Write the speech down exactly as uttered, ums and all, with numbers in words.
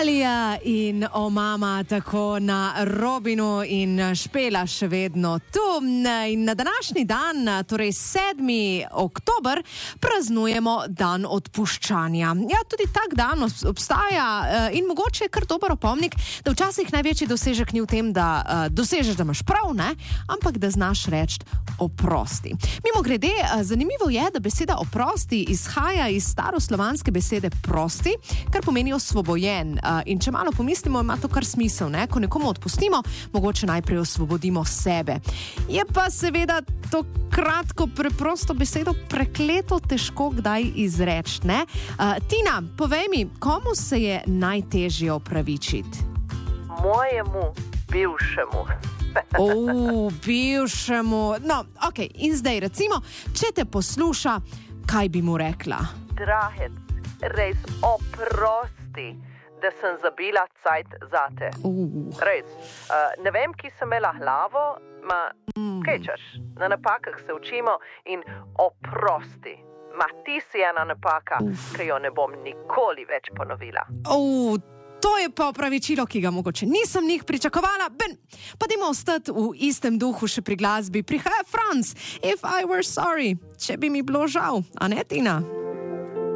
Alija in o mama tako na Robinu in Špela še vedno tu. In na današnji dan, torej sedmi oktober, praznujemo dan odpuščanja. Ja, tudi tak dan obstaja in mogoče je kar dober opomnik, da včasih največji dosežek ni v tem, da dosežeš, da imaš prav, ne? Ampak da znaš reči oprosti. Mimogrede, zanimivo je, da beseda oprosti izhaja iz staroslovanske besede prosti, kar pomeni osvobojen. In če malo pomislimo, ima to kar smisel, ne? Ko nekomu odpustimo, mogoče najprej osvobodimo sebe. Je pa seveda to kratko, preprosto besedo prekleto težko kdaj izreči, ne? Uh, Tina, povej mi, komu se je najtežje opravičiti? Mojemu bivšemu. O, bivšemu. No, okej, okay. In zdaj recimo, če te posluša, kaj bi mu rekla? Drahec, res oprosti, da sem zabila cajt zate. Uh. Res. Uh, ne vem, ki sem imela glavo, ma mm. kaj češ, na napakah se učimo in oprosti. Ma ti si ena napaka, ki jo ne bom nikoli več ponovila. Uh. To je pa opravičilo, ki ga mogoče nisem njih pričakovala. Ben, pa dajmo ostati v istem duhu še pri glasbi. Prihaja Franz, If I Were Sorry, če bi mi bilo žal. A ne, Tina?